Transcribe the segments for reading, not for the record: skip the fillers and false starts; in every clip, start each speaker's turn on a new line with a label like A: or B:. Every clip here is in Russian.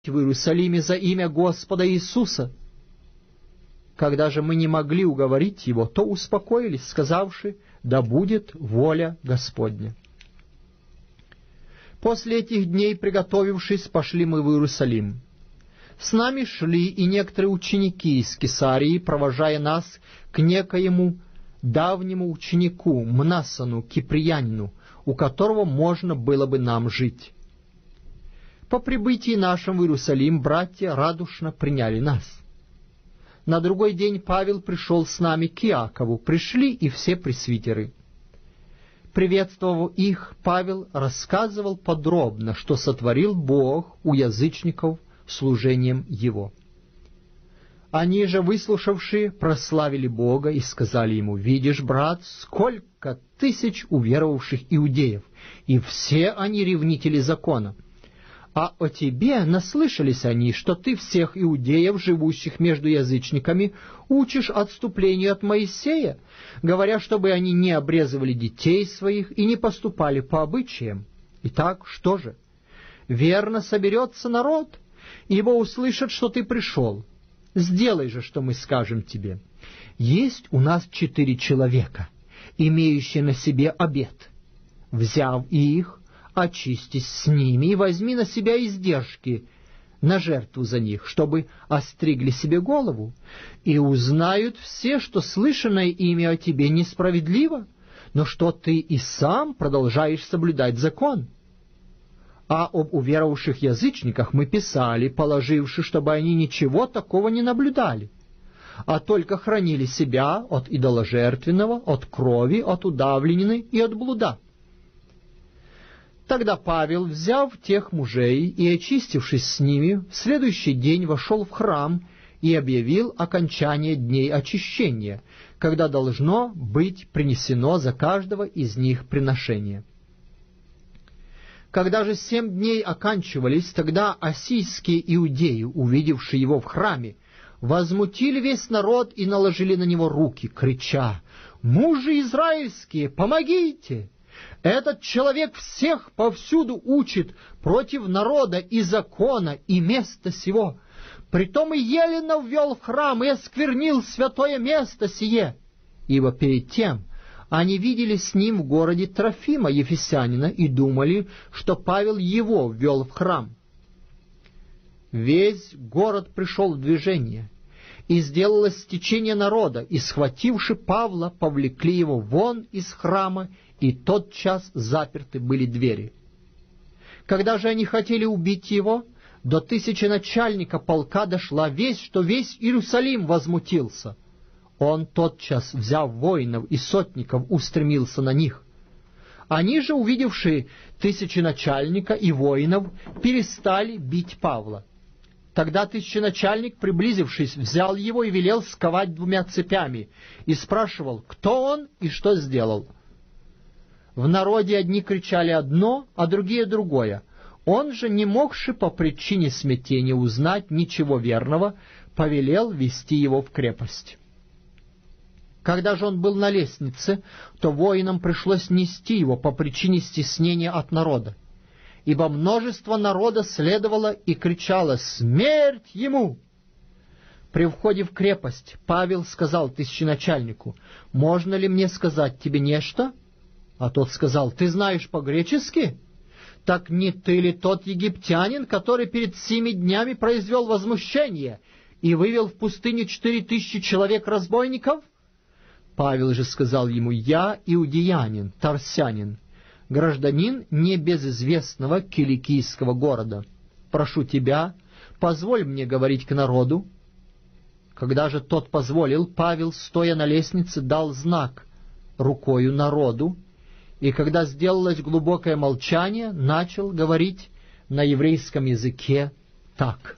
A: в Иерусалиме за имя Господа Иисуса. Когда же мы не могли уговорить его, то успокоились, сказавши: да будет воля Господня. После этих дней, приготовившись, пошли мы в Иерусалим. С нами шли и некоторые ученики из Кесарии, провожая нас к некоему давнему ученику, Мнасону, киприянину, у которого можно было бы нам жить. По прибытии нашем в Иерусалим братья радушно приняли нас. На другой день Павел пришел с нами к Иакову, пришли и все пресвитеры. Приветствовав их, Павел рассказывал подробно, что сотворил Бог у язычников служением Его. Они же, выслушавшие, прославили Бога и сказали ему: «Видишь, брат, сколько тысяч уверовавших иудеев, и все они ревнители закона. А о тебе наслышались они, что ты всех иудеев, живущих между язычниками, учишь отступлению от Моисея, говоря, чтобы они не обрезывали детей своих и не поступали по обычаям. Итак, что же? Верно соберется народ, ибо услышат, что ты пришел. Сделай же, что мы скажем тебе. Есть у нас 4 человека, имеющие на себе обет. Взяв их, очистись с ними и возьми на себя издержки на жертву за них, чтобы остригли себе голову, и узнают все, что слышанное ими о тебе несправедливо, но что ты и сам продолжаешь соблюдать закон. А об уверовавших язычниках мы писали, положивши, чтобы они ничего такого не наблюдали, а только хранили себя от идоложертвенного, от крови, от удавленины и от блуда». Тогда Павел, взяв тех мужей и очистившись с ними, в следующий день вошел в храм и объявил окончание дней очищения, когда должно быть принесено за каждого из них приношение. Когда же 7 дней оканчивались, тогда ассийские иудеи, увидевшие его в храме, возмутили весь народ и наложили на него руки, крича: «Мужи израильские, помогите! Этот человек всех повсюду учит против народа и закона и места сего. Притом и елено ввел в храм и осквернил святое место сие». Ибо перед тем они видели с ним в городе Трофима, ефесянина, и думали, что Павел его ввел в храм. Весь город пришел в движение, и сделалось стечение народа, и, схвативши Павла, повлекли его вон из храма, и тотчас заперты были двери. Когда же они хотели убить его, до тысяченачальника полка дошла весть, что весь Иерусалим возмутился. Он тотчас, взяв воинов и сотников, устремился на них. Они же, увидевшие тысяченачальника и воинов, перестали бить Павла. Тогда тысяченачальник, приблизившись, взял его и велел сковать 2 цепями, и спрашивал, кто он и что сделал. В народе одни кричали одно, а другие другое. Он же, не могши по причине смятения узнать ничего верного, повелел вести его в крепость. Когда же он был на лестнице, то воинам пришлось нести его по причине стеснения от народа, ибо множество народа следовало и кричало: «Смерть ему!» При входе в крепость Павел сказал тысяченачальнику: «Можно ли мне сказать тебе нечто?» А тот сказал: «Ты знаешь по-гречески? Так не ты ли тот египтянин, который перед 7 днями произвел возмущение и вывел в пустыню 4000 человек-разбойников?» Павел же сказал ему: «Я иудеянин, тарсянин, гражданин небезызвестного киликийского города. Прошу тебя, позволь мне говорить к народу». Когда же тот позволил, Павел, стоя на лестнице, дал знак рукою народу, и когда сделалось глубокое молчание, начал говорить на еврейском языке так.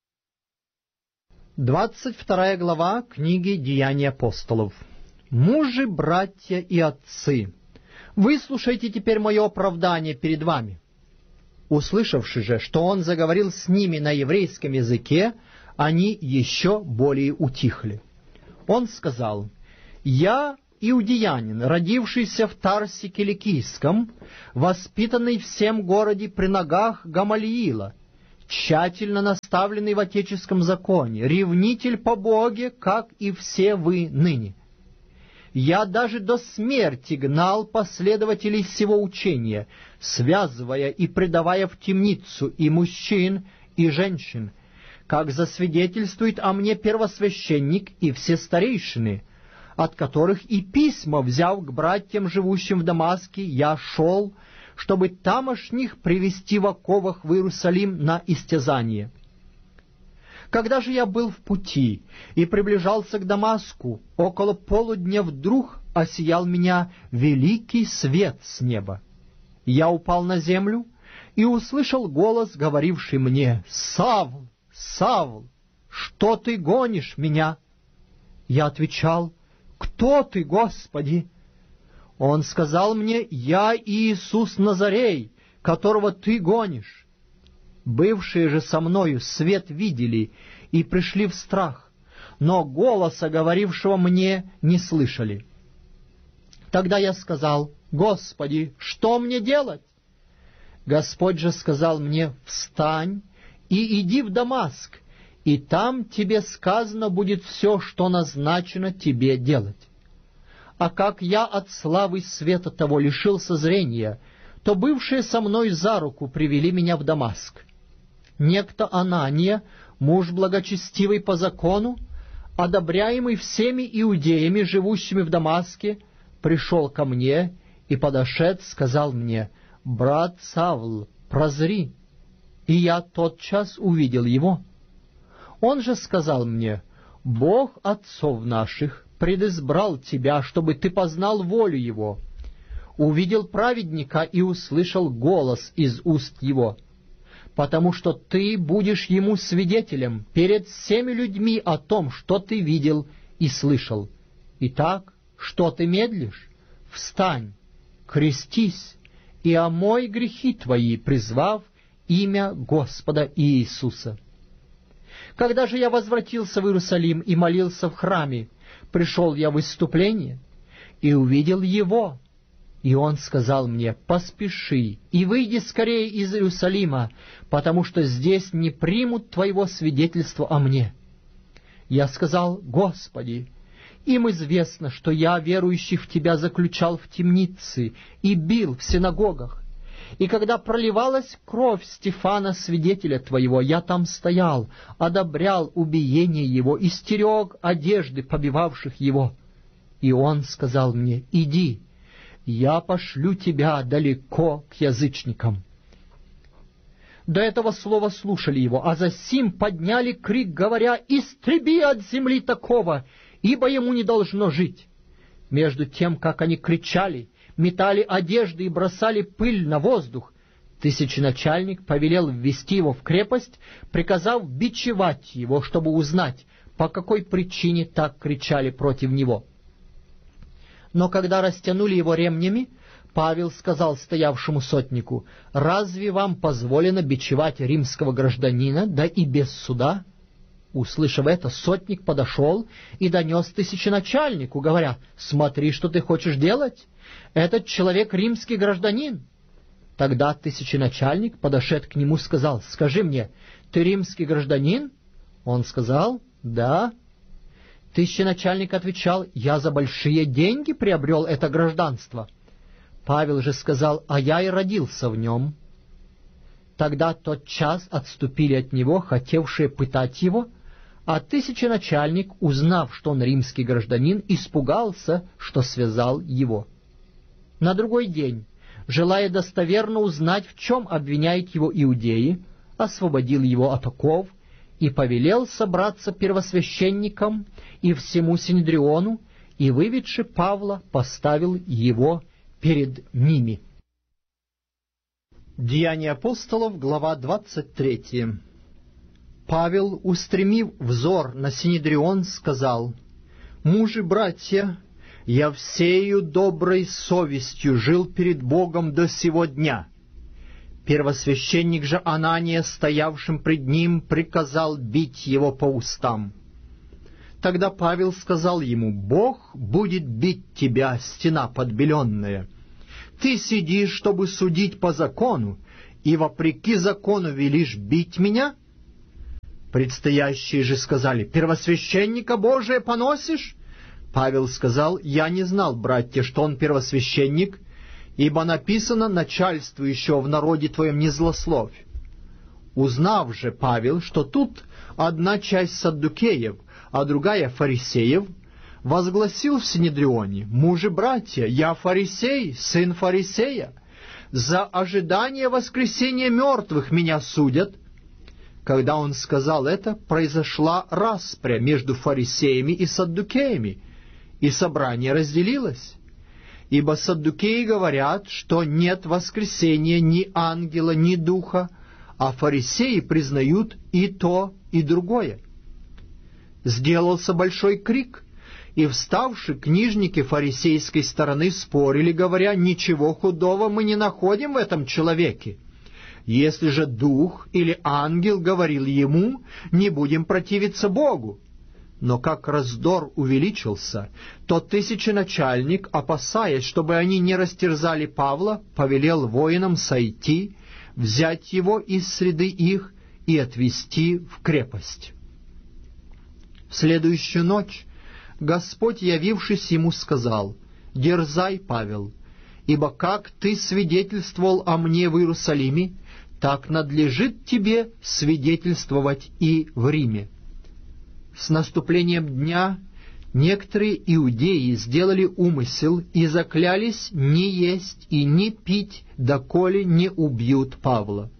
A: 22 глава книги «Деяния апостолов». «Мужи, братья и отцы, выслушайте теперь мое оправдание перед вами». Услышавши же, что он заговорил с ними на еврейском языке, они еще более утихли. Он сказал: «Я иудеянин, родившийся в Тарсе Киликийском, воспитанный в сем городе при ногах Гамалиила, тщательно наставленный в отеческом законе, ревнитель по Боге, как и все вы ныне. Я даже до смерти гнал последователей сего учения, связывая и предавая в темницу и мужчин, и женщин, как засвидетельствует о мне первосвященник и все старейшины, от которых и письма, взяв к братьям, живущим в Дамаске, я шел, чтобы тамошних привести в оковах в Иерусалим на истязание. Когда же я был в пути и приближался к Дамаску, около полудня вдруг осиял меня великий свет с неба. Я упал на землю и услышал голос, говоривший мне: «Савл, Савл, что ты гонишь меня?» Я отвечал: «Кто ты, Господи?» Он сказал мне: «Я Иисус Назарей, которого ты гонишь». Бывшие же со мною свет видели и пришли в страх, но голоса, говорившего мне, не слышали. Тогда я сказал: «Господи, что мне делать?» Господь же сказал мне: «Встань и иди в Дамаск, и там тебе сказано будет все, что назначено тебе делать». А как я от славы света того лишился зрения, то бывшие со мной за руку привели меня в Дамаск. Некто Анания, муж благочестивый по закону, одобряемый всеми иудеями, живущими в Дамаске, пришел ко мне и, подошед, сказал мне: «Брат Савл, прозри». И я тотчас увидел его. Он же сказал мне: «Бог отцов наших предизбрал тебя, чтобы ты познал волю Его, увидел праведника и услышал голос из уст Его, потому что ты будешь Ему свидетелем перед всеми людьми о том, что ты видел и слышал. Итак, что ты медлишь? Встань, крестись и омой грехи твои, призвав имя Господа Иисуса». Когда же я возвратился в Иерусалим и молился в храме, пришел я в исступление и увидел его. И он сказал мне: «Поспеши и выйди скорее из Иерусалима, потому что здесь не примут твоего свидетельства о мне». Я сказал: «Господи, им известно, что я верующих в Тебя заключал в темнице и бил в синагогах. И когда проливалась кровь Стефана, свидетеля Твоего, я там стоял, одобрял убиение его и стерег одежды побивавших его». И он сказал мне: «Иди, я пошлю тебя далеко к язычникам». До этого слова слушали его, а засим подняли крик, говоря: «Истреби от земли такого, ибо ему не должно жить». Между тем, как они кричали, метали одежды и бросали пыль на воздух, тысяченачальник повелел ввести его в крепость, приказав бичевать его, чтобы узнать, по какой причине так кричали против него. Но когда растянули его ремнями, Павел сказал стоявшему сотнику: «Разве вам позволено бичевать римского гражданина, да и без суда?» Услышав это, сотник подошел и донес тысяченачальнику, говоря: «Смотри, что ты хочешь делать. Этот человек римский гражданин». Тогда тысяченачальник, подошед к нему, сказал: «Скажи мне, ты римский гражданин?» Он сказал: «Да». Тысяченачальник отвечал: «Я за большие деньги приобрел это гражданство». Павел же сказал: «А я и родился в нем». Тогда тотчас отступили от него, хотевшие пытать его, а тысяченачальник, узнав, что он римский гражданин, испугался, что связал его. На другой день, желая достоверно узнать, в чем обвиняют его иудеи, освободил его от оков и повелел собраться первосвященникам и всему Синедриону, и, выведши Павла, поставил его перед ними. Деяния апостолов, глава 23. Павел, устремив взор на Синедрион, сказал: «Мужи-братья, я всею доброй совестью жил перед Богом до сего дня». Первосвященник же Анания, стоявшим пред ним, приказал бить его по устам. Тогда Павел сказал ему: «Бог будет бить тебя, стена подбеленная. Ты сидишь, чтобы судить по закону, и вопреки закону велишь бить меня?» Предстоящие же сказали: «Первосвященника Божия поносишь?» Павел сказал: «Я не знал, братья, что он первосвященник, ибо написано: начальствующего в народе твоем не злословь». Узнав же Павел, что тут одна часть саддукеев, а другая фарисеев, возгласил в Синедрионе: «Мужи-братья, я фарисей, сын фарисея. За ожидание воскресения мертвых меня судят». Когда он сказал это, произошла распря между фарисеями и саддукеями, и собрание разделилось. Ибо саддукеи говорят, что нет воскресения ни ангела, ни духа, а фарисеи признают и то, и другое. Сделался большой крик, и вставши книжники фарисейской стороны спорили, говоря: «Ничего худого мы не находим в этом человеке. Если же дух или ангел говорил ему, не будем противиться Богу». Но как раздор увеличился, то тысяченачальник, опасаясь, чтобы они не растерзали Павла, повелел воинам сойти, взять его из среды их и отвести в крепость. В следующую ночь Господь, явившись ему, сказал: «Дерзай, Павел, ибо как ты свидетельствовал о мне в Иерусалиме, так надлежит тебе свидетельствовать и в Риме». С наступлением дня некоторые иудеи сделали умысел и заклялись не есть и не пить, доколе не убьют Павла.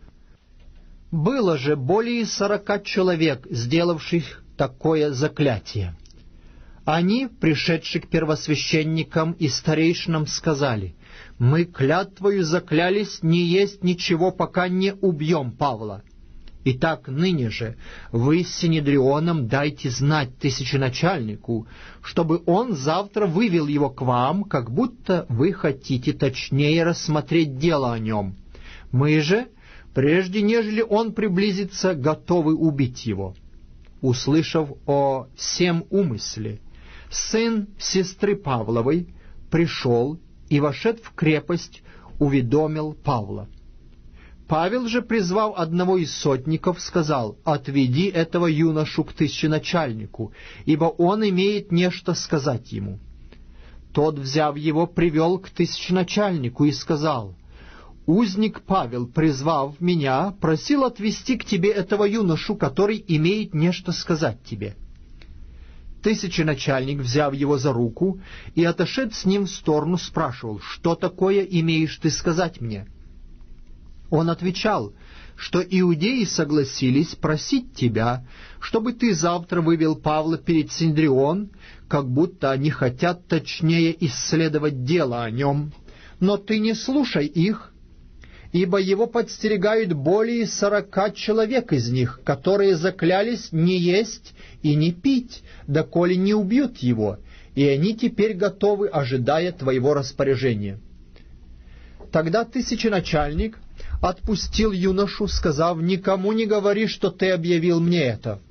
A: Было же более 40 человек, сделавших такое заклятие. Они, пришедшие к первосвященникам и старейшинам, сказали: «Мы клятвою заклялись не есть ничего, пока не убьем Павла. Итак, ныне же вы с Синедрионом дайте знать тысяченачальнику, чтобы он завтра вывел его к вам, как будто вы хотите точнее рассмотреть дело о нем. Мы же, прежде нежели он приблизится, готовы убить его». Услышав о сем умысле, сын сестры Павловой пришел и, вошед в крепость, уведомил Павла. Павел же, призвав одного из сотников, сказал: «Отведи этого юношу к тысяченачальнику, ибо он имеет нечто сказать ему». Тот, взяв его, привел к тысяченачальнику и сказал: «Узник Павел, призвав меня, просил отвести к тебе этого юношу, который имеет нечто сказать тебе». Тысяченачальник, взяв его за руку и отошед с ним в сторону, спрашивал: «Что такое имеешь ты сказать мне?» Он отвечал, что иудеи согласились просить тебя, чтобы ты завтра вывел Павла перед Синедрион, как будто они хотят точнее исследовать дело о нем. Но ты не слушай их, ибо его подстерегают более 40 человек из них, которые заклялись не есть и не пить, доколе не убьют его, и они теперь готовы, ожидая твоего распоряжения». Тогда тысяченачальник отпустил юношу, сказав: «Никому не говори, что ты объявил мне это».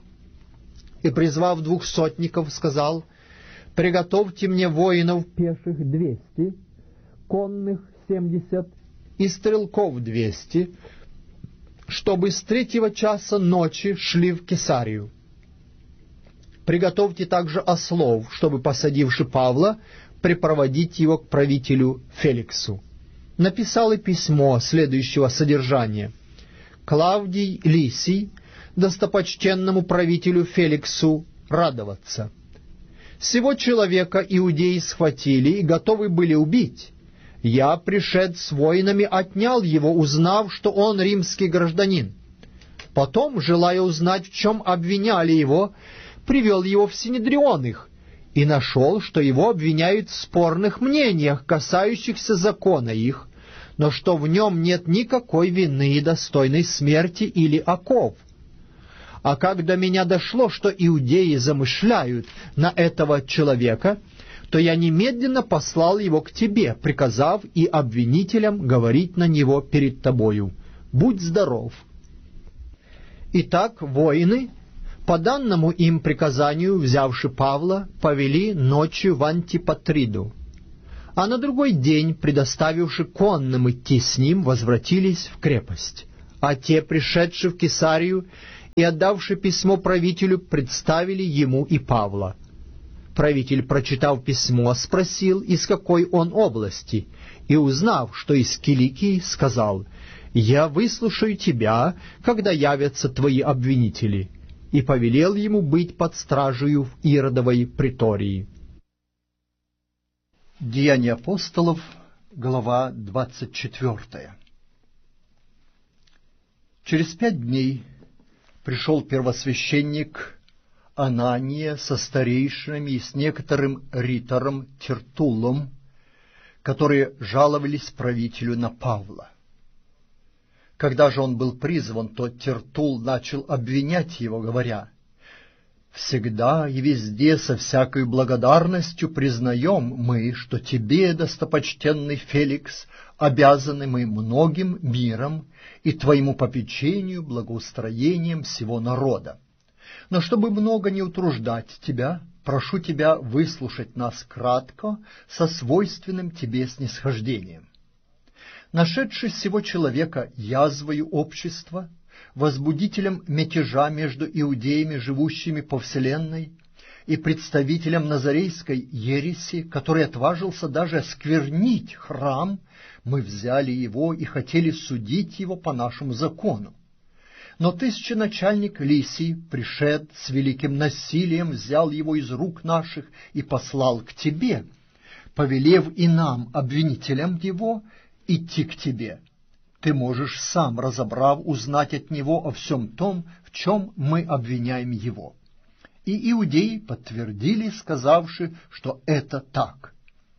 A: И, призвав 2 сотников, сказал: «Приготовьте мне воинов пеших 200, конных 70 и стрелков 200, чтобы с 3 часа ночи шли в Кесарию. Приготовьте также ослов, чтобы, посадивши Павла, припроводить его к правителю Феликсу». Написал и письмо следующего содержания: «Клавдий Лисий, достопочтенному правителю Феликсу, радоваться. Сего человека иудеи схватили и готовы были убить. Я, пришед с воинами, отнял его, узнав, что он римский гражданин. Потом, желая узнать, в чем обвиняли его, привел его в Синедрион их, и нашел, что его обвиняют в спорных мнениях, касающихся закона их, но что в нем нет никакой вины, достойной смерти или оков. А как до меня дошло, что иудеи замышляют на этого человека, то я немедленно послал его к тебе, приказав и обвинителям говорить на него перед тобою: будь здоров». Итак, воины, по данному им приказанию, взявши Павла, повели ночью в Антипатриду. А на другой день, предоставивши конным идти с ним, возвратились в крепость. А те, пришедшие в Кесарию и отдавши письмо правителю, представили ему и Павла. Правитель, прочитав письмо, спросил, из какой он области, и, узнав, что из Киликии, сказал: «Я выслушаю тебя, когда явятся твои обвинители», и повелел ему быть под стражею в Иродовой притории.
B: Деяния апостолов, глава 24. Через 5 дней пришел первосвященник Анания со старейшинами и с некоторым ритором Тертуллом, которые жаловались правителю на Павла. Когда же он был призван, то Тертулл начал обвинять его, говоря: «Всегда и везде со всякой благодарностью признаем мы, что тебе, достопочтенный Феликс, обязаны мы многим миром и твоему попечению, благоустроением всего народа. Но чтобы много не утруждать тебя, прошу тебя выслушать нас кратко, со свойственным тебе снисхождением. Нашедший сего человека язвою общества, возбудителем мятежа между иудеями, живущими по вселенной, и представителем назарейской ереси, который отважился даже осквернить храм, мы взяли его и хотели судить его по нашему закону. Но тысяченачальник Лисий, пришед с великим насилием, взял его из рук наших и послал к тебе, повелев и нам, обвинителям его, идти к тебе. Ты можешь сам, разобрав, узнать от него о всем том, в чем мы обвиняем его». И иудеи подтвердили, сказавши, что это так.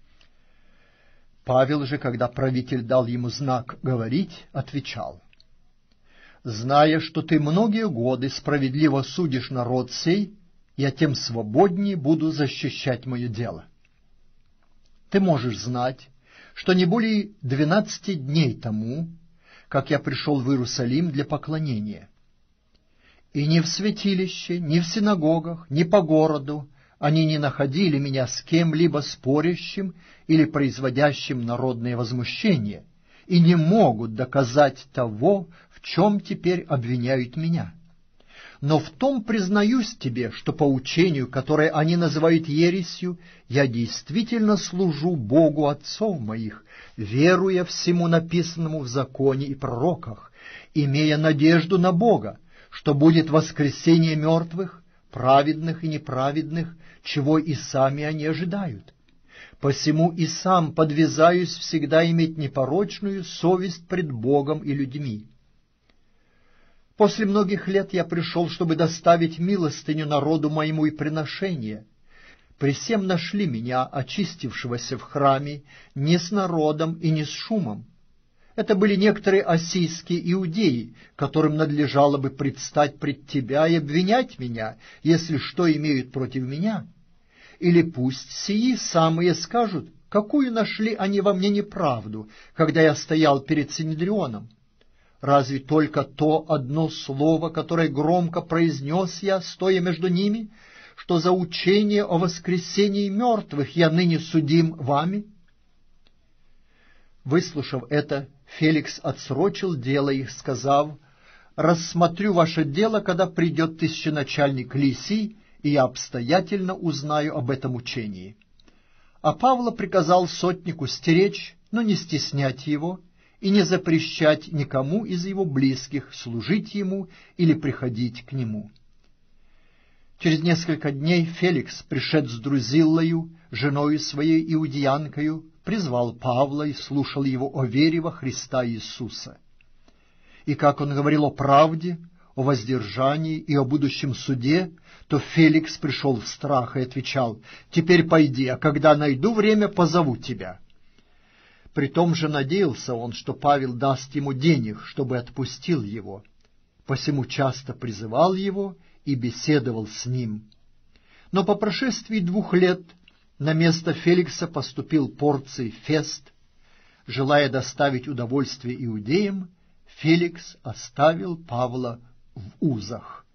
B: Павел же, когда правитель дал ему знак говорить, отвечал: «Зная, что ты многие годы справедливо судишь народ сей, я тем свободнее буду защищать мое дело. Ты можешь знать, что не более 12 дней тому, как я пришел в Иерусалим для поклонения, и ни в святилище, ни в синагогах, ни по городу они не находили меня с кем-либо спорящим или производящим народное возмущение, и не могут доказать того, в чем теперь обвиняют меня. Но в том признаюсь тебе, что по учению, которое они называют ересью, я действительно служу Богу отцов моих, веруя всему написанному в законе и пророках, имея надежду на Бога, что будет воскресение мертвых, праведных и неправедных, чего и сами они ожидают. Посему и сам подвязаюсь всегда иметь непорочную совесть пред Богом и людьми. После многих лет я пришел, чтобы доставить милостыню народу моему и приношение. При сем нашли меня, очистившегося в храме, не с народом и не с шумом. Это были некоторые ассийские иудеи, которым надлежало бы предстать пред тебя и обвинять меня, если что имеют против меня. Или пусть сии самые скажут, какую нашли они во мне неправду, когда я стоял перед Синедрионом. Разве только то одно слово, которое громко произнес я, стоя между ними, что за учение о воскресении мертвых я ныне судим вами?» Выслушав это, Феликс отсрочил дело их, сказав: «Рассмотрю ваше дело, когда придет тысяченачальник Лисий, и я обстоятельно узнаю об этом учении». А Павла приказал сотнику стеречь, но не стеснять его, и не запрещать никому из его близких служить ему или приходить к нему. Через несколько дней Феликс, пришед с Друзиллою, женою своей иудеянкою, призвал Павла и слушал его о вере во Христа Иисуса. И как он говорил о правде, о воздержании и о будущем суде, то Феликс пришел в страх и отвечал: «Теперь пойди, а когда найду время, позову тебя». Притом же надеялся он, что Павел даст ему денег, чтобы отпустил его. Посему часто призывал его и беседовал с ним. Но по прошествии 2 лет на место Феликса поступил Порций Фест. Желая доставить удовольствие иудеям, Феликс оставил Павла в узах.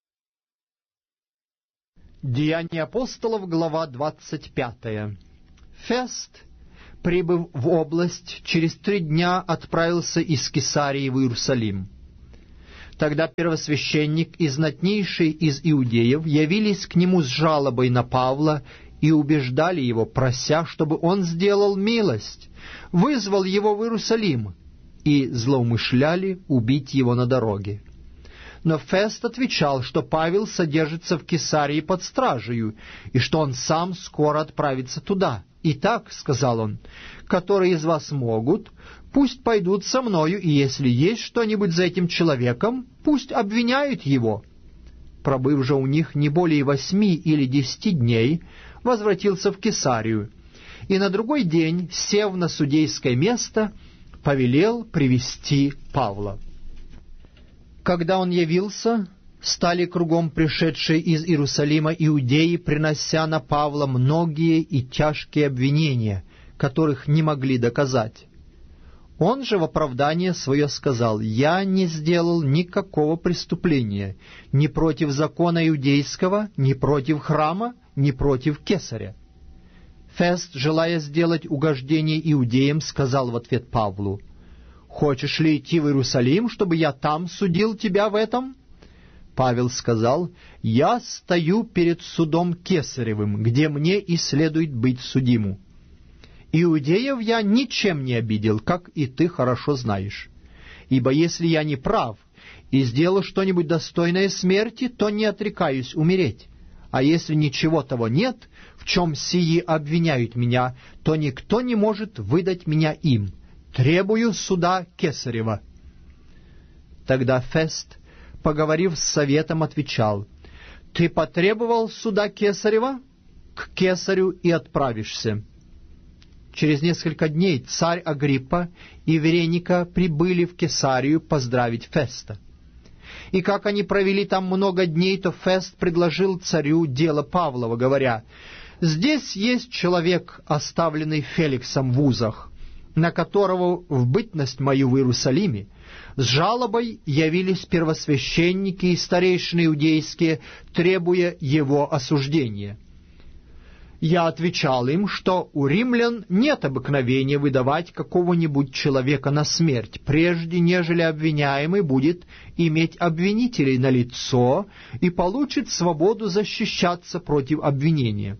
A: Деяния апостолов, глава 25. Фест, прибыв в область, через 3 дня отправился из Кесарии в Иерусалим. Тогда первосвященник и знатнейшие из иудеев явились к нему с жалобой на Павла и убеждали его, прося, чтобы он сделал милость, вызвал его в Иерусалим, и злоумышляли убить его на дороге. Но Фест отвечал, что Павел содержится в Кесарии под стражею, и что он сам скоро отправится туда. «Итак, — сказал он, — которые из вас могут, пусть пойдут со мною, и если есть что-нибудь за этим человеком, пусть обвиняют его». Пробыв же у них не более 8 или 10 дней, возвратился в Кесарию, и на другой день, сев на судейское место, повелел привести Павла. Когда он явился, стали кругом пришедшие из Иерусалима иудеи, принося на Павла многие и тяжкие обвинения, которых не могли доказать. Он же в оправдание свое сказал: «Я не сделал никакого преступления ни против закона иудейского, ни против храма, ни против кесаря». Фест, желая сделать угождение иудеям, сказал в ответ Павлу: «Хочешь ли идти в Иерусалим, чтобы я там судил тебя в этом?» Павел сказал: «Я стою перед судом Кесаревым, где мне и следует быть судиму. Иудеев я ничем не обидел, как и ты хорошо знаешь. Ибо если я не прав и сделал что-нибудь достойное смерти, то не отрекаюсь умереть. А если ничего того нет, в чем сии обвиняют меня, то никто не может выдать меня им. Требую суда Кесарева». Тогда Фест, поговорив с советом, отвечал: «Ты потребовал суда Кесарева? К Кесарю и отправишься». Через несколько дней царь Агриппа и Вереника прибыли в Кесарию поздравить Феста. И как они провели там много дней, то Фест предложил царю дело Павлова, говоря: «Здесь есть человек, оставленный Феликсом в узах, на которого в бытность мою в Иерусалиме с жалобой явились первосвященники и старейшины иудейские, требуя его осуждения. Я отвечал им, что у римлян нет обыкновения выдавать какого-нибудь человека на смерть, прежде нежели обвиняемый будет иметь обвинителей на лицо и получит свободу защищаться против обвинения.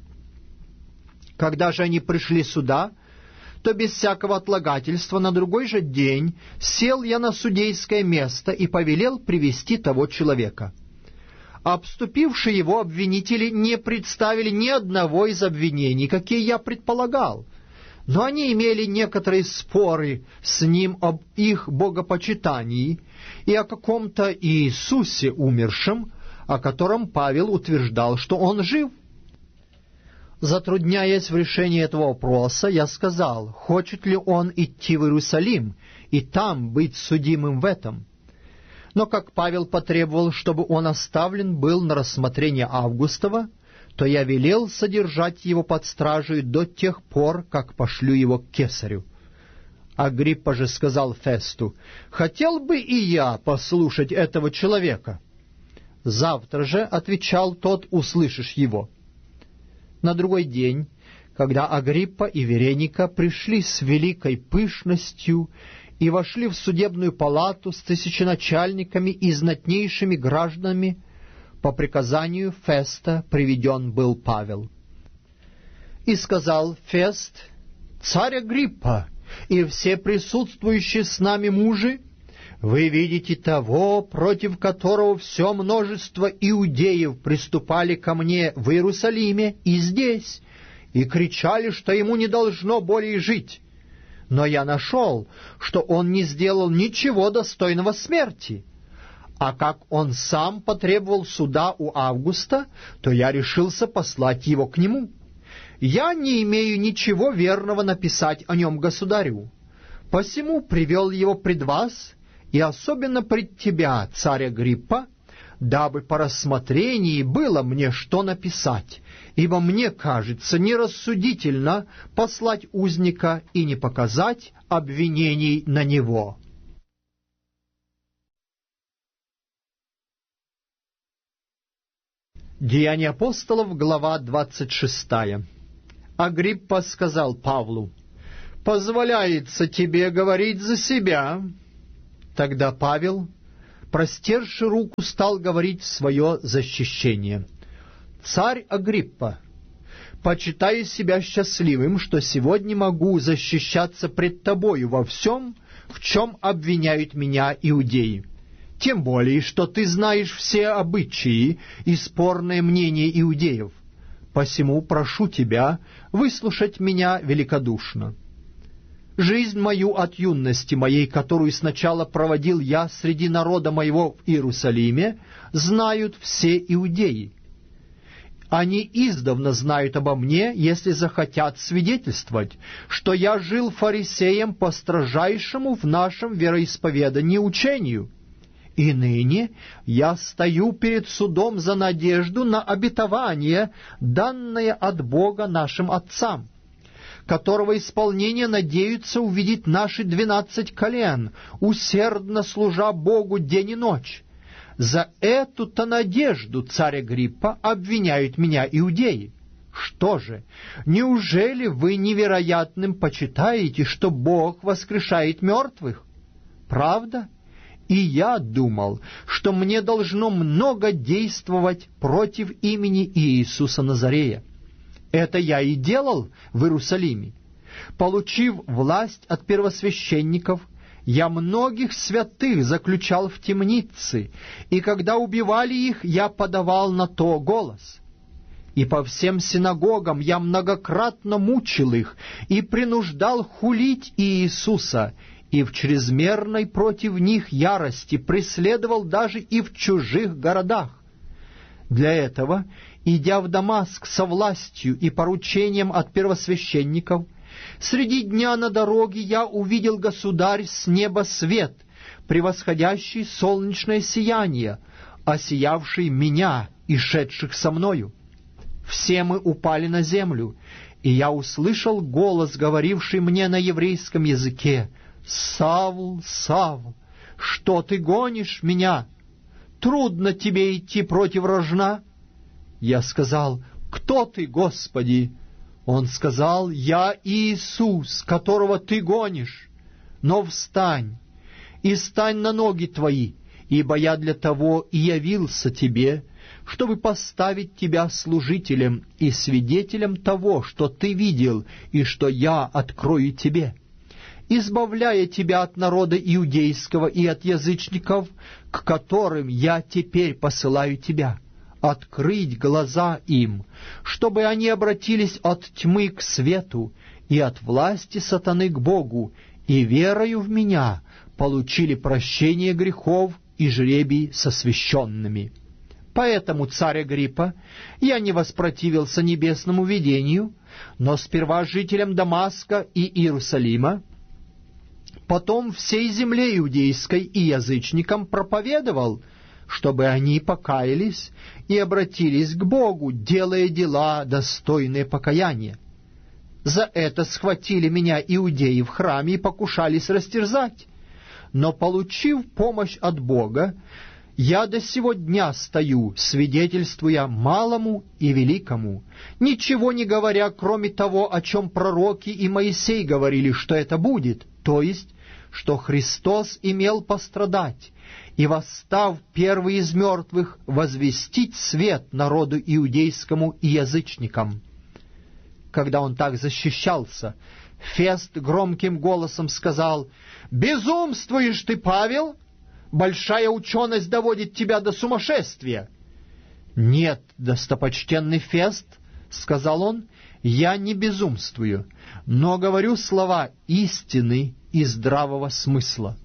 A: Когда же они пришли сюда, то без всякого отлагательства на другой же день сел я на судейское место и повелел привести того человека. Обступившие его обвинители не представили ни одного из обвинений, какие я предполагал, но они имели некоторые споры с ним об их богопочитании и о каком-то Иисусе умершем, о котором Павел утверждал, что он жив. Затрудняясь в решении этого вопроса, я сказал, хочет ли он идти в Иерусалим и там быть судимым в этом. Но как Павел потребовал, чтобы он оставлен был на рассмотрение Августова, то я велел содержать его под стражей до тех пор, как пошлю его к Кесарю. Агриппа же сказал Фесту: «Хотел бы и я послушать этого человека». «Завтра же, — отвечал тот, — услышишь его». На другой день, когда Агриппа и Вереника пришли с великой пышностью и вошли в судебную палату с тысяченачальниками и знатнейшими гражданами, по приказанию Феста приведен был Павел. И сказал Фест: «Царь Агриппа и все присутствующие с нами мужи, вы видите того, против которого все множество иудеев приступали ко мне в Иерусалиме и здесь, и кричали, что ему не должно более жить. Но я нашел, что он не сделал ничего достойного смерти. А как он сам потребовал суда у Августа, то я решился послать его к нему. Я не имею ничего верного написать о нем государю. Посему привел его пред вас, и особенно пред тебя, царь Агриппа, дабы по рассмотрении было мне что написать, ибо мне кажется нерассудительно послать узника и не показать обвинений на него». Деяния апостолов, глава 26. Агриппа сказал Павлу: «Позволяется тебе говорить за себя». Тогда Павел, простерши руку, стал говорить в свое защищение: «Царь Агриппа, почитаю себя счастливым, что сегодня могу защищаться пред тобою во всем, в чем обвиняют меня иудеи. Тем более, что ты знаешь все обычаи и спорные мнения иудеев. Посему прошу тебя выслушать меня великодушно. Жизнь мою от юности моей, которую сначала проводил я среди народа моего в Иерусалиме, знают все иудеи. Они издавна знают обо мне, если захотят свидетельствовать, что я жил фарисеем по строжайшему в нашем вероисповедании учению. И ныне я стою перед судом за надежду на обетование, данное от Бога нашим отцам, которого исполнение надеются увидеть наши 12 колен, усердно служа Богу день и ночь. За эту-то надежду, царь Агриппа, обвиняют меня иудеи. Что же, неужели вы невероятным почитаете, что Бог воскрешает мертвых? Правда? И я думал, что мне должно много действовать против имени Иисуса Назарея. Это я и делал в Иерусалиме. Получив власть от первосвященников, я многих святых заключал в темницы, и когда убивали их, я подавал на то голос. И по всем синагогам я многократно мучил их и принуждал хулить Иисуса, и в чрезмерной против них ярости преследовал даже и в чужих городах. Для этого, идя в Дамаск со властью и поручением от первосвященников, среди дня на дороге я увидел, государь, с неба свет, превосходящий солнечное сияние, осиявший меня и шедших со мною. Все мы упали на землю, и я услышал голос, говоривший мне на еврейском языке: «Савл, Савл, что ты гонишь меня? Трудно тебе идти против рожна». Я сказал: «Кто ты, Господи?» Он сказал: «Я Иисус, которого ты гонишь. Но встань и стань на ноги твои, ибо я для того и явился тебе, чтобы поставить тебя служителем и свидетелем того, что ты видел и что я открою тебе, избавляя тебя от народа иудейского и от язычников, к которым я теперь посылаю тебя, открыть глаза им, чтобы они обратились от тьмы к свету и от власти сатаны к Богу, и верою в меня получили прощение грехов и жребий со священными». Поэтому, царь Агриппа, я не воспротивился небесному видению, но сперва жителям Дамаска и Иерусалима, потом всей земле иудейской и язычникам проповедовал, чтобы они покаялись и обратились к Богу, делая дела, достойные покаяния. За это схватили меня иудеи в храме и покушались растерзать. Но, получив помощь от Бога, я до сего дня стою, свидетельствуя малому и великому, ничего не говоря, кроме того, о чем пророки и Моисей говорили, что это будет, то есть, что Христос имел пострадать и, восстав первый из мертвых, возвестить свет народу иудейскому и язычникам. Когда он так защищался, Фест громким голосом сказал: «Безумствуешь ты, Павел! Большая ученость доводит тебя до сумасшествия». «Нет, достопочтенный Фест, — сказал он, — я не безумствую, но говорю слова истины и здравого смысла.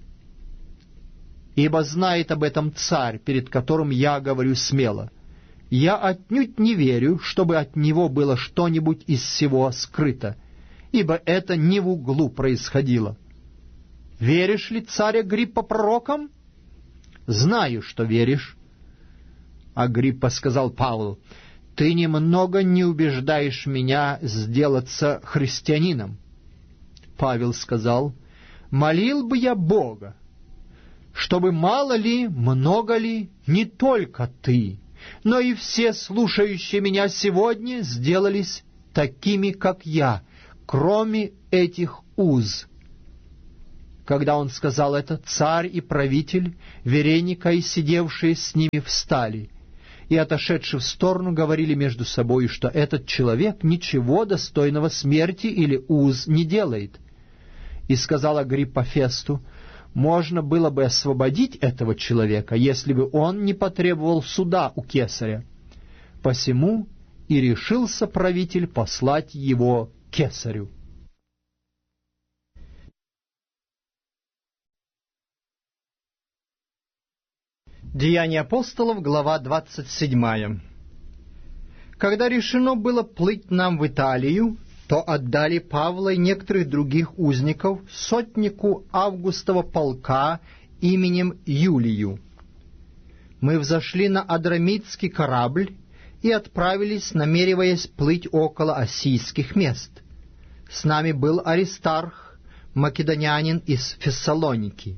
A: Ибо знает об этом царь, перед которым я говорю смело. Я отнюдь не верю, чтобы от него было что-нибудь из всего скрыто, ибо это не в углу происходило. Веришь ли, царь Агриппа, пророкам?» «Знаю, что веришь». Агриппа сказал Павлу: «Ты немного не убеждаешь меня сделаться христианином». Павел сказал: «Молил бы я Бога, чтобы мало ли, много ли, не только ты, но и все слушающие меня сегодня сделались такими, как я, кроме этих уз». Когда он сказал это, царь и правитель, Вереника и сидевшие с ними встали, и, отошедши в сторону, говорили между собой, что этот человек ничего достойного смерти или уз не делает. И сказал Агриппа Фесту: можно было бы освободить этого человека, если бы он не потребовал суда у кесаря. Посему и решился правитель послать его кесарю. Деяния апостолов, глава 27. Когда решено было плыть нам в Италию, то отдали Павла и некоторых других узников сотнику Августова полка именем Юлию. Мы взошли на Адрамитский корабль и отправились, намереваясь плыть около Осийских мест. С нами был Аристарх, македонянин из Фессалоники.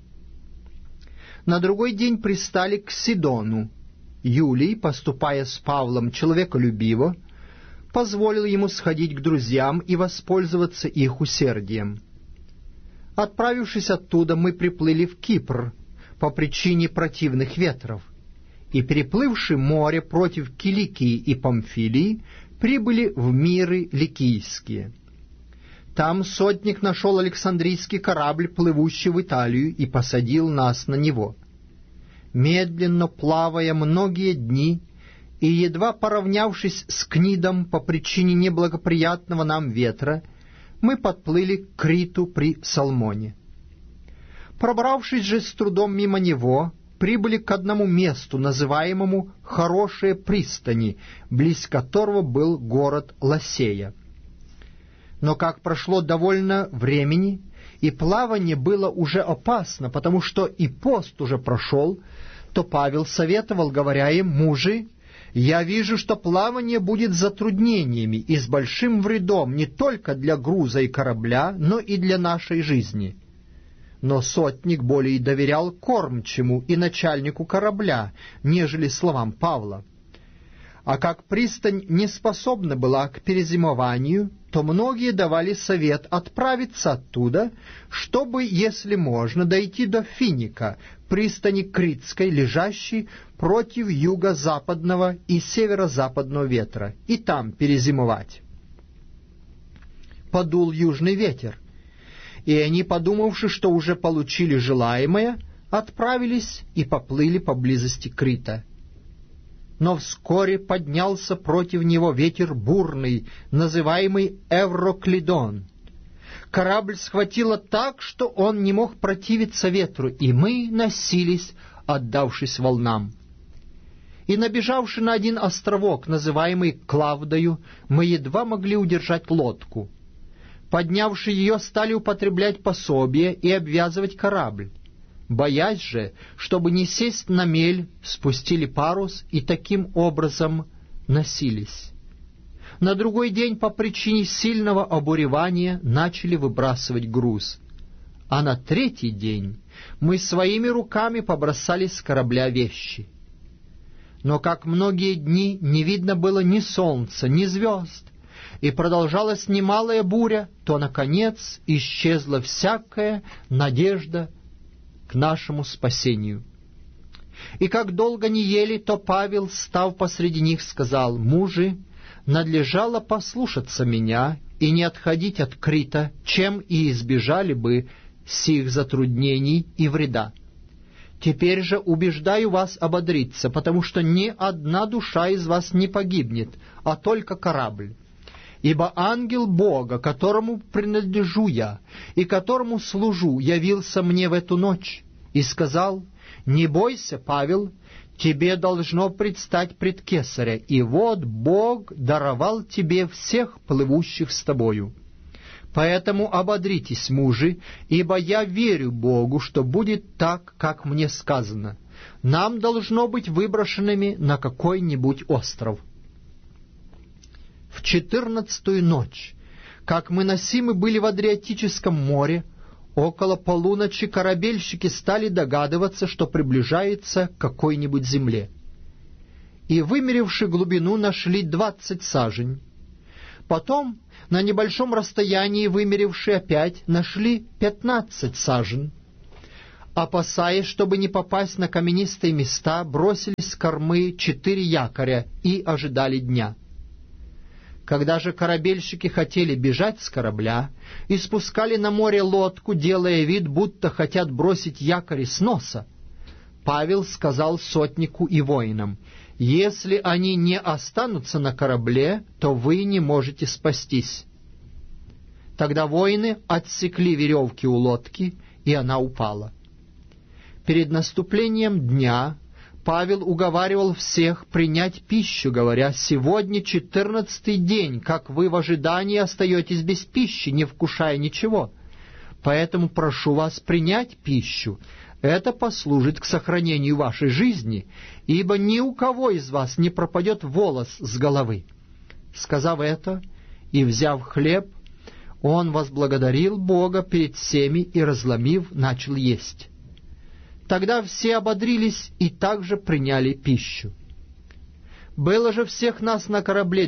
A: На другой день пристали к Сидону. Юлий, поступая с Павлом человеколюбиво, позволил ему сходить к друзьям и воспользоваться их усердием. Отправившись оттуда, мы приплыли в Кипр по причине противных ветров, и, переплывши море против Киликии и Памфилии, прибыли в Миры Ликийские. Там сотник нашел Александрийский корабль, плывущий в Италию, и посадил нас на него. Медленно плавая многие дни, и едва поравнявшись с Книдом по причине неблагоприятного нам ветра, мы подплыли к Криту при Салмоне. Пробравшись же с трудом мимо него, прибыли к одному месту, называемому «Хорошие пристани», близ которого был город Ласея. Но как прошло довольно времени, и плавание было уже опасно, потому что и пост уже прошел, то Павел советовал, говоря им: «Мужи, я вижу, что плавание будет с затруднениями и с большим вредом не только для груза и корабля, но и для нашей жизни». Но сотник более доверял кормчему и начальнику корабля, нежели словам Павла. А как пристань не способна была к перезимованию, то многие давали совет отправиться оттуда, чтобы, если можно, дойти до Финика, пристани Критской, лежащей против юго-западного и северо-западного ветра, и там перезимовать. Подул южный ветер, и они, подумавши, что уже получили желаемое, отправились и поплыли поблизости Крита. Но вскоре поднялся против него ветер бурный, называемый Евроклидон. Корабль схватило так, что он не мог противиться ветру, и мы носились, отдавшись волнам. И, набежавши на один островок, называемый Клавдою, мы едва могли удержать лодку. Поднявши ее, стали употреблять пособие и обвязывать корабль. Боясь же, чтобы не сесть на мель, спустили парус и таким образом носились. На другой день по причине сильного обуревания начали выбрасывать груз, а на третий день мы своими руками побросали с корабля вещи. Но как многие дни не видно было ни солнца, ни звезд, и продолжалась немалая буря, то, наконец, исчезла всякая надежда к нашему спасению. И как долго не ели, то Павел, став посреди них, сказал: «Мужи, надлежало послушаться меня и не отходить от Крита, чем и избежали бы сих затруднений и вреда. Теперь же убеждаю вас ободриться, потому что ни одна душа из вас не погибнет, а только корабль. Ибо ангел Бога, которому принадлежу я и которому служу, явился мне в эту ночь и сказал: «Не бойся, Павел, тебе должно предстать пред кесаря, и вот Бог даровал тебе всех плывущих с тобою. Поэтому ободритесь, мужи, ибо я верю Богу, что будет так, как мне сказано. Нам должно быть выброшенными на какой-нибудь остров». В 14-ю ночь, как мы носимы были в Адриатическом море, около полуночи корабельщики стали догадываться, что приближается к какой-нибудь земле. И, вымеривши глубину, нашли 20 сажень. Потом, на небольшом расстоянии вымерившие опять, нашли 15 сажен. Опасаясь, чтобы не попасть на каменистые места, бросили с кормы 4 якоря и ожидали дня. Когда же корабельщики хотели бежать с корабля и спускали на море лодку, делая вид, будто хотят бросить якорь с носа, Павел сказал сотнику и воинам: «Если они не останутся на корабле, то вы не можете спастись». Тогда воины отсекли веревки у лодки, и она упала. Перед наступлением дня Павел уговаривал всех принять пищу, говоря: «Сегодня 14-й день, как вы в ожидании остаетесь без пищи, не вкушая ничего. Поэтому прошу вас принять пищу. Это послужит к сохранению вашей жизни, ибо ни у кого из вас не пропадет волос с головы». Сказав это и взяв хлеб, он возблагодарил Бога перед всеми и, разломив, начал есть. Тогда все ободрились и также приняли пищу. Было же всех нас на корабле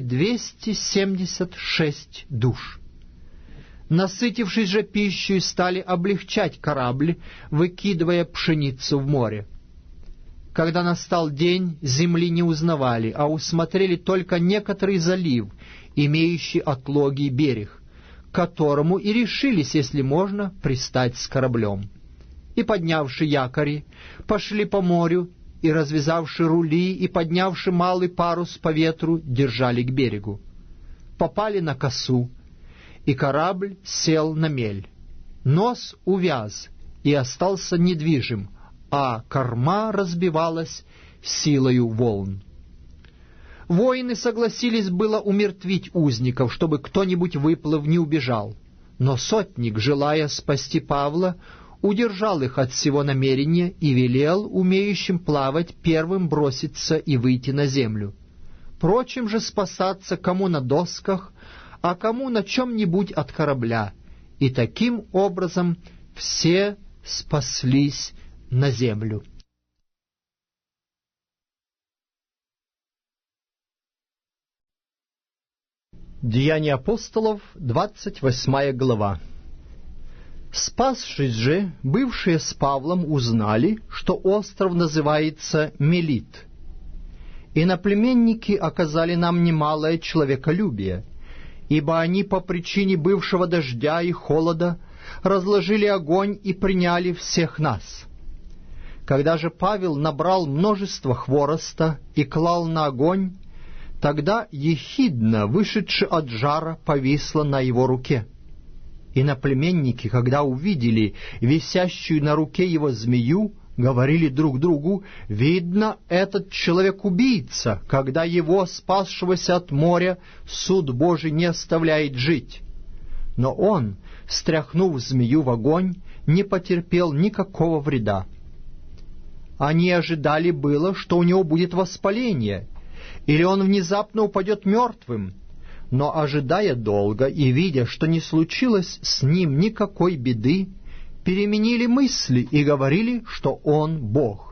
A: 276 душ. Насытившись же пищей, стали облегчать корабль, выкидывая пшеницу в море. Когда настал день, земли не узнавали, а усмотрели только некоторый залив, имеющий отлогий берег, к которому и решились, если можно, пристать с кораблем. И, поднявши якори, пошли по морю, и, развязавши рули, и поднявши малый парус по ветру, держали к берегу. Попали на косу, и корабль сел на мель. Нос увяз и остался недвижим, а корма разбивалась силою волн. Воины согласились было умертвить узников, чтобы кто-нибудь, выплыв, не убежал. Но сотник, желая спасти Павла, удержал их от всего намерения и велел умеющим плавать первым броситься и выйти на землю. Прочим же спасаться кому на досках, а кому на чем-нибудь от корабля. И таким образом все спаслись на землю. Деяния апостолов, 28 глава. Спасшись же, бывшие с Павлом узнали, что остров называется Мелит. Иноплеменники оказали нам немалое человеколюбие, ибо они по причине бывшего дождя и холода разложили огонь и приняли всех нас. Когда же Павел набрал множество хвороста и клал на огонь, тогда ехидна, вышедшая от жара, повисла на его руке. Иноплеменники, когда увидели висящую на руке его змею, говорили друг другу: «Видно, этот человек убийца, когда его, спасшегося от моря, суд Божий не оставляет жить». Но он, стряхнув змею в огонь, не потерпел никакого вреда. Они ожидали было, что у него будет воспаление, или он внезапно упадет мертвым. Но, ожидая долго и видя, что не случилось с ним никакой беды, переменили мысли и говорили, что он Бог.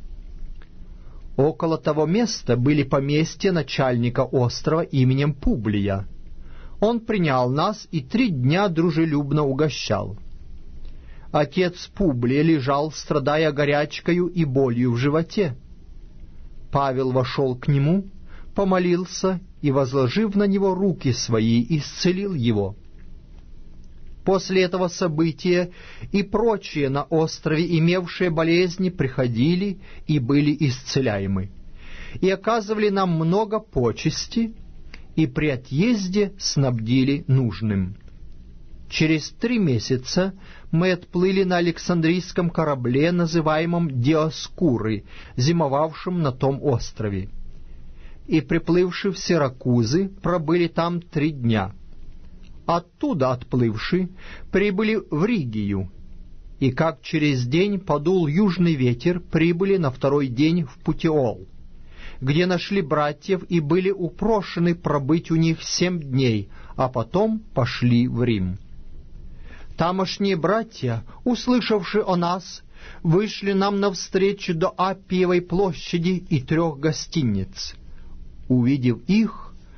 A: Около того места были поместья начальника острова именем Публия. Он принял нас и 3 дня дружелюбно угощал. Отец Публия лежал, страдая горячкою и болью в животе. Павел вошел к нему, помолился и, возложив на него руки свои, исцелил его. После этого события и прочие на острове, имевшие болезни, приходили и были исцеляемы, и оказывали нам много почести, и при отъезде снабдили нужным. Через 3 месяца мы отплыли на Александрийском корабле, называемом Диоскуры, зимовавшем на том острове. И, приплывши в Сиракузы, пробыли там 3 дня. Оттуда отплывши, прибыли в Ригию, и как через день подул южный ветер, прибыли на 2-й день в Путиол, где нашли братьев и были упрошены пробыть у них 7 дней, а потом пошли в Рим. Тамошние братья, услышавши о нас, вышли нам навстречу до Аппиевой площади и 3 гостиниц. Увидев их,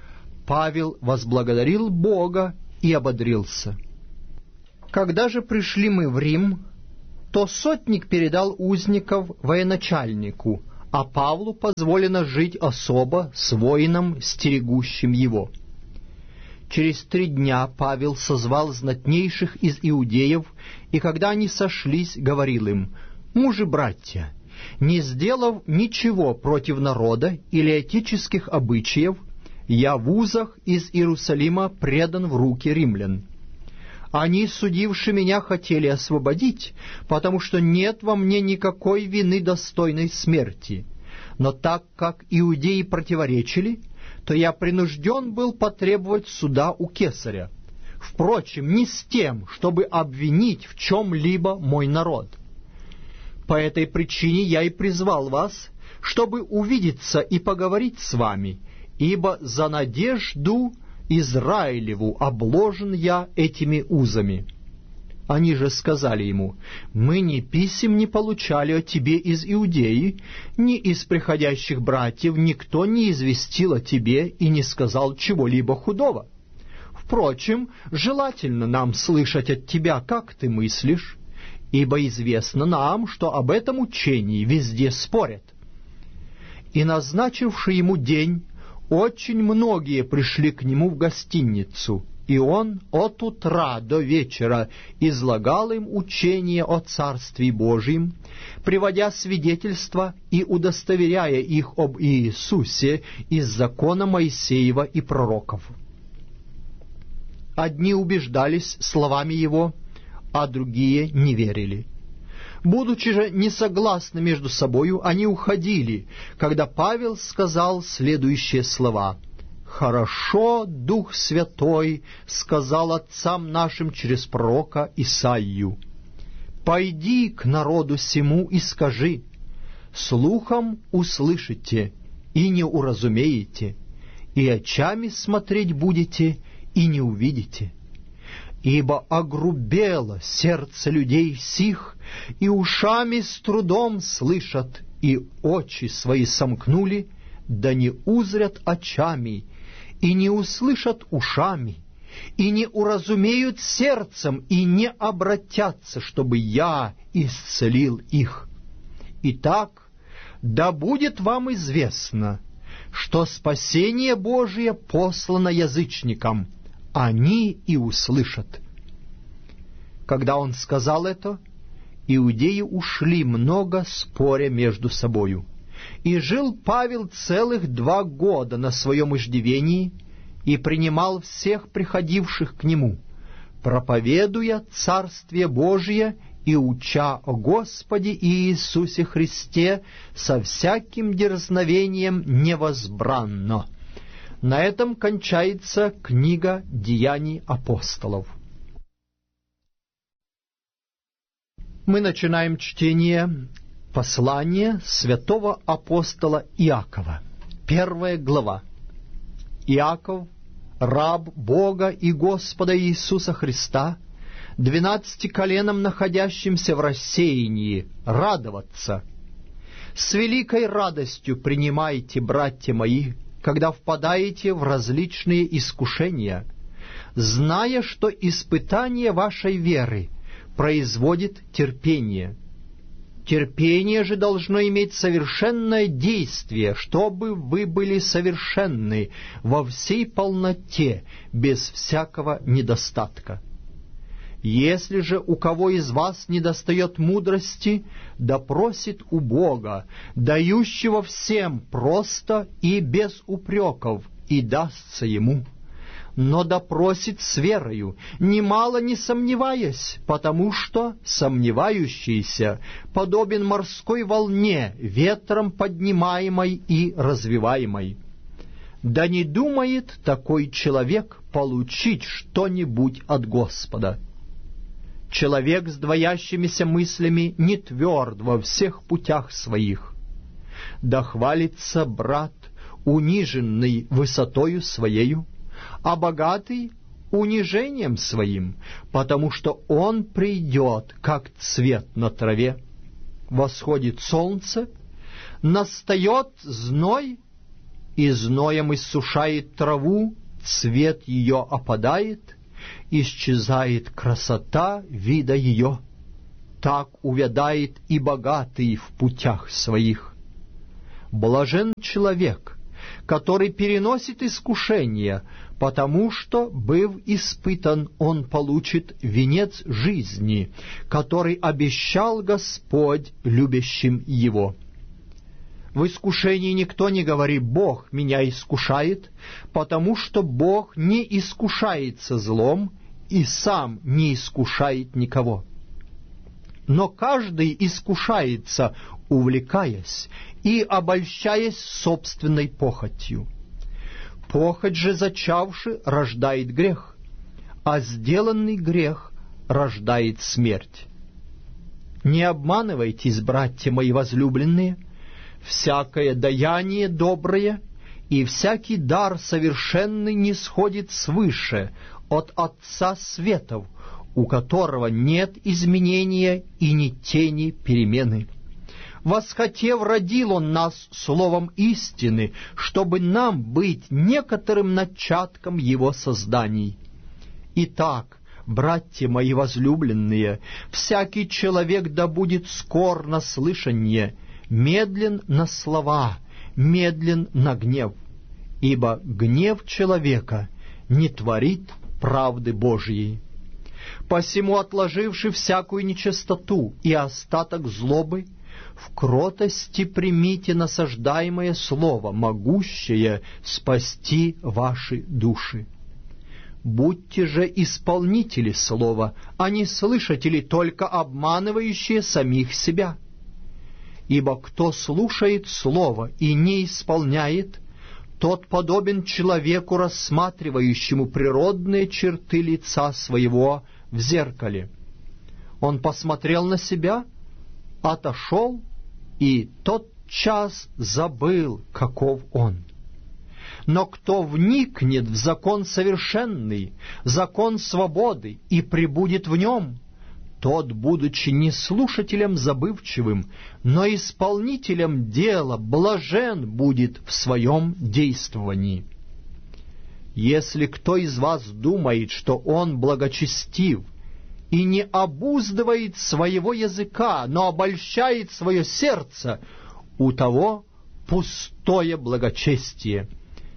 A: Павел возблагодарил Бога и ободрился. Когда же пришли мы в Рим, то сотник передал узников военачальнику, а Павлу позволено жить особо с воином, стерегущим его. Через 3 дня Павел созвал знатнейших из иудеев, и когда они сошлись, говорил им: «Мужи-братья, не сделав ничего против народа или этических обычаев, я в узах из Иерусалима предан в руки римлян. Они, судивши меня, хотели освободить, потому что нет во мне никакой вины, достойной смерти. Но так как иудеи противоречили, то я принужден был потребовать суда у кесаря. Впрочем, не с тем, чтобы обвинить в чем-либо мой народ. По этой причине я и призвал вас, чтобы увидеться и поговорить с вами, ибо за надежду Израилеву обложен я этими узами». Они же сказали ему: «Мы ни писем не получали о тебе из Иудеи, ни из приходящих братьев никто не известил о тебе и не сказал чего-либо худого. Впрочем, желательно нам слышать от тебя, как ты мыслишь, ибо известно нам, что об этом учении везде спорят». И, назначивши ему день, очень многие пришли к нему в гостиницу, и он от утра до вечера излагал им учение о Царстве Божьем, приводя свидетельства и удостоверяя их об Иисусе из закона Моисеева и пророков. Одни убеждались словами его, а другие не верили. Будучи же несогласны между собою, они уходили, когда Павел сказал следующие слова: «Хорошо Дух Святой сказал отцам нашим через пророка Исаию: пойди к народу сему и скажи: слухом услышите и не уразумеете, и очами смотреть будете и не увидите. Ибо огрубело сердце людей сих, и ушами с трудом слышат, и очи свои сомкнули, да не узрят очами, и не услышат ушами, и не уразумеют сердцем, и не обратятся, чтобы я исцелил их. Итак, да будет вам известно, что спасение Божие послано язычникам, они и услышат». Когда он сказал это, иудеи ушли, много споря между собою. И жил Павел целых 2 года на своем иждивении и принимал всех приходивших к нему, проповедуя Царствие Божие и уча о Господе Иисусе Христе со всяким дерзновением невозбранно. На этом кончается книга «Деяний апостолов». Мы начинаем чтение послания святого апостола Иакова. 1 глава. Иаков, раб Бога и Господа Иисуса Христа, 12 коленам, находящимся в рассеянии, радоваться. С великой радостью принимайте, братья мои, когда впадаете в различные искушения, зная, что испытание вашей веры производит терпение. Терпение же должно иметь совершенное действие, чтобы вы были совершенны во всей полноте, без всякого недостатка. Если же у кого из вас недостает мудрости, да просит у Бога, дающего всем просто и без упреков, и дастся ему. Но да просит с верою, немало не сомневаясь, потому что сомневающийся подобен морской волне, ветром поднимаемой и развиваемой. Да не думает такой человек получить что-нибудь от Господа. Человек с двоящимися мыслями не тверд во всех путях своих. Да хвалится брат, униженный высотою своею, а богатый унижением своим, потому что он придет, как цвет на траве. Восходит солнце, настает зной, и зноем иссушает траву, цвет ее опадает, исчезает красота вида ее. Так увядает и богатый в путях своих. Блажен человек, который переносит искушение, потому что, быв испытан, он получит венец жизни, который обещал Господь любящим его. В искушении никто не говорит: «Бог меня искушает», потому что Бог не искушается злом и сам не искушает никого. Но каждый искушается, увлекаясь и обольщаясь собственной похотью. Похоть же, зачавши, рождает грех, а сделанный грех рождает смерть. Не обманывайтесь, братья мои возлюбленные, всякое даяние доброе и всякий дар совершенный нисходит свыше от Отца светов, у которого нет изменения и ни тени перемены. Восхотев, родил Он нас словом истины, чтобы нам быть некоторым начатком Его созданий. Итак, братья мои возлюбленные, всякий человек да будет скор на слышание, медлен на слова, медлен на гнев, ибо гнев человека не творит правды Божьей. Посему, отложивши всякую нечистоту и остаток злобы, в кротости примите насаждаемое слово, могущее спасти ваши души. Будьте же исполнители слова, а не слышатели, только обманывающие самих себя. Ибо кто слушает слово и не исполняет, тот подобен человеку, рассматривающему природные черты лица своего в зеркале. Он посмотрел на себя, отошел и тотчас забыл, каков он. Но кто вникнет в закон совершенный, закон свободы, и пребудет в нем, тот, будучи не слушателем забывчивым, но исполнителем дела, блажен будет в своем действовании. Если кто из вас думает, что он благочестив, и не обуздывает своего языка, но обольщает свое сердце, у того пустое благочестие.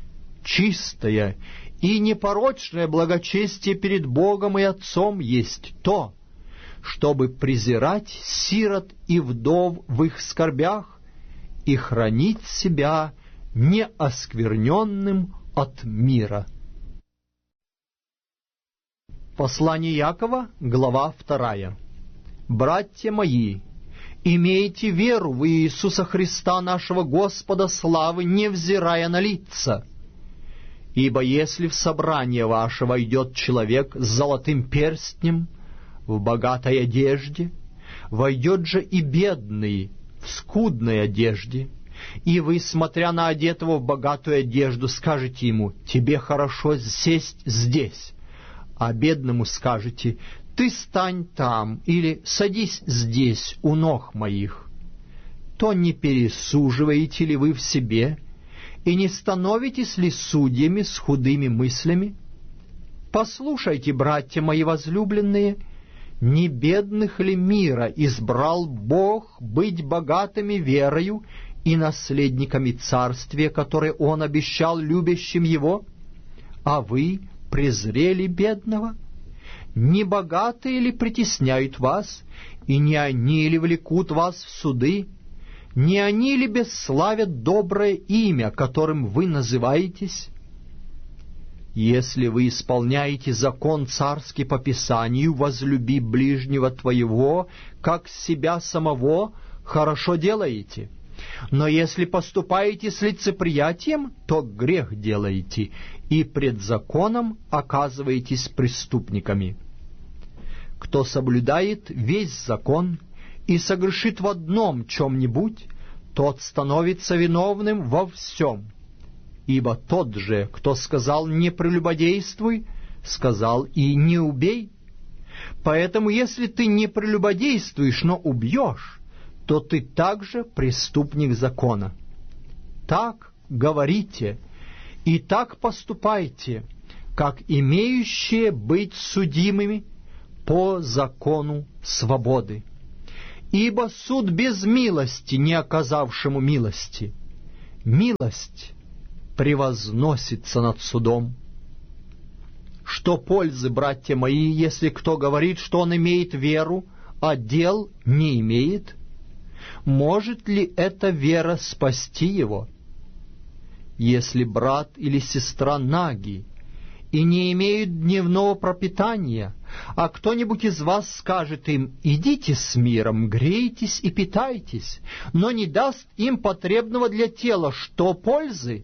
A: Чистое и непорочное благочестие перед Богом и Отцом есть то, чтобы презирать сирот и вдов в их скорбях и хранить себя неоскверненным от мира. Послание Иакова, глава 2. «Братья мои, имейте веру в Иисуса Христа нашего Господа славы, невзирая на лица. Ибо если в собрание ваше войдет человек с золотым перстнем, в богатой одежде, войдет же и бедный в скудной одежде, и вы, смотря на одетого в богатую одежду, скажете ему: тебе хорошо сесть здесь, а бедному скажете: ты стань там, или садись здесь у ног моих, то не пересуживаете ли вы в себе, и не становитесь ли судьями с худыми мыслями? Послушайте, братья мои возлюбленные, не бедных ли мира избрал Бог быть богатыми верою и наследниками царствия, которое Он обещал любящим Его? А вы презрели бедного? Не богатые ли притесняют вас, и не они ли влекут вас в суды? Не они ли бесславят доброе имя, которым вы называетесь? Если вы исполняете закон царский по Писанию: возлюби ближнего твоего, как себя самого, хорошо делаете. Но если поступаете с лицеприятием, то грех делаете, и пред законом оказываетесь преступниками. Кто соблюдает весь закон и согрешит в одном чем-нибудь, тот становится виновным во всем. Ибо тот же, кто сказал «не прелюбодействуй», сказал и «не убей». Поэтому, если ты не прелюбодействуешь, но убьешь, то ты также преступник закона. Так говорите и так поступайте, как имеющие быть судимыми по закону свободы. Ибо суд без милости, не оказавшему милости, милость превозносится над судом. Что пользы, братья мои, если кто говорит, что он имеет веру, а дел не имеет? Может ли эта вера спасти его? Если брат или сестра наги и не имеют дневного пропитания, а кто-нибудь из вас скажет им: «Идите с миром, грейтесь и питайтесь», но не даст им потребного для тела, что пользы?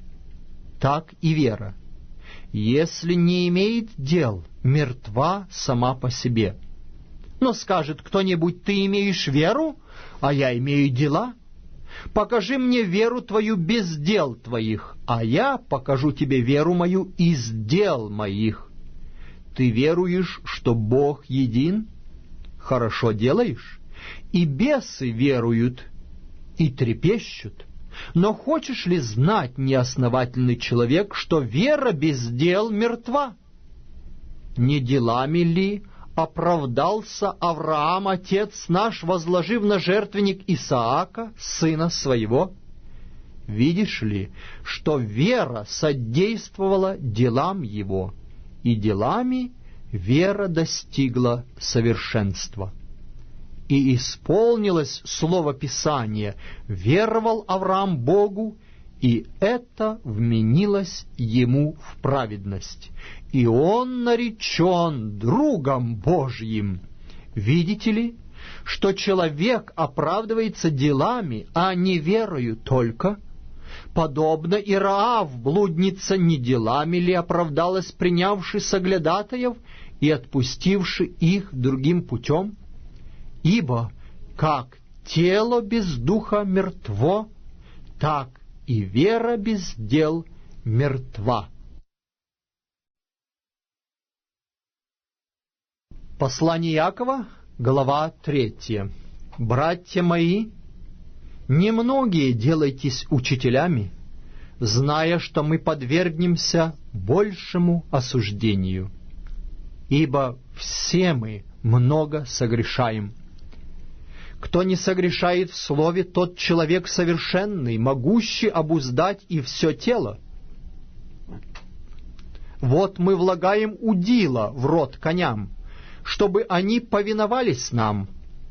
A: Так и вера, если не имеет дел, мертва сама по себе. Но скажет кто-нибудь: «Ты имеешь веру, а я имею дела. Покажи мне веру твою без дел твоих, а я покажу тебе веру мою из дел моих. Ты веруешь, что Бог един? Хорошо делаешь. И бесы веруют и трепещут. Но хочешь ли знать, неосновательный человек, что вера без дел мертва? Не делами ли оправдался Авраам, отец наш, возложив на жертвенник Исаака, сына своего? Видишь ли, что вера содействовала делам его, и делами вера достигла совершенства. И исполнилось слово Писания: веровал Авраам Богу, и это вменилось ему в праведность, и он наречен другом Божьим. Видите ли, что человек оправдывается делами, а не верою только? Подобно и Раав, блудница, не делами ли оправдалась, принявши соглядатаев и отпустивши их другим путем? Ибо как тело без духа мертво, так и вера без дел мертва. Послание Иакова, глава 3. Братья мои, немногие делайтесь учителями, зная, что мы подвергнемся большему осуждению. Ибо все мы много согрешаем. Кто не согрешает в слове, тот человек совершенный, могущий обуздать и все тело. Вот мы влагаем удила в рот коням, чтобы они повиновались нам,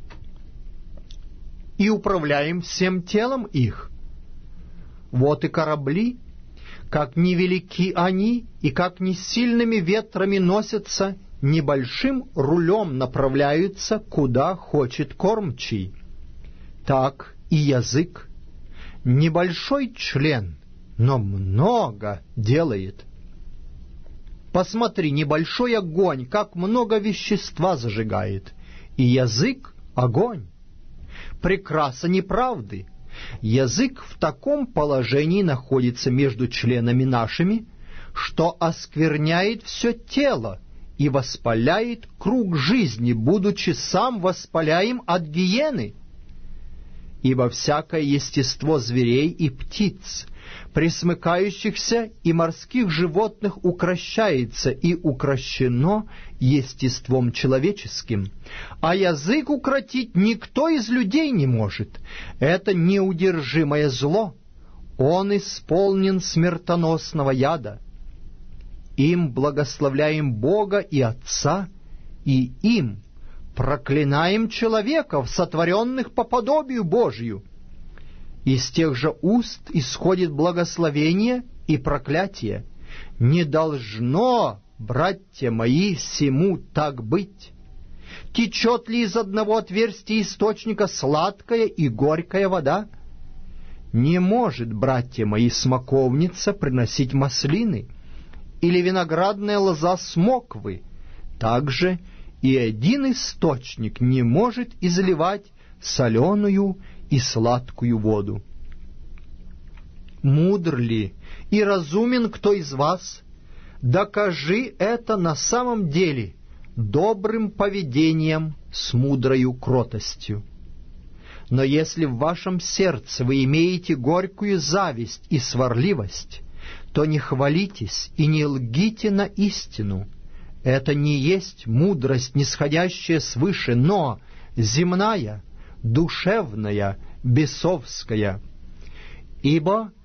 A: и управляем всем телом их. Вот и корабли, как невелики они, и как не сильными ветрами носятся, небольшим рулем направляются, куда хочет кормчий. Так и язык, небольшой член, но много делает. Посмотри, небольшой огонь, как много вещества зажигает, и язык — огонь. Прекраса неправды. Язык в таком положении находится между членами нашими, что оскверняет все тело и воспаляет круг жизни, будучи сам воспаляем от гиены. Ибо всякое естество зверей и птиц, пресмыкающихся и морских животных укрощается и укрощено естеством человеческим, а язык укротить никто из людей не может. Это неудержимое зло, он исполнен смертоносного яда. Им благословляем Бога и Отца, и им проклинаем человеков, сотворенных по подобию Божию. Из тех же уст исходит благословение и проклятие. Не должно, братья мои, сему так быть. Течет ли из одного отверстия источника сладкая и горькая вода? Не может, братья мои, смоковница приносить маслины, или виноградная лоза смоквы. Также и один источник не может изливать соленую и сладкую воду. Мудр ли и разумен кто из вас? Докажи это на самом деле добрым поведением с мудрою кротостью. Но если в вашем сердце вы имеете горькую зависть и сварливость, то не хвалитесь и не лгите на истину. Это не есть мудрость, нисходящая свыше, но земная, душевная, бесовская. Ибо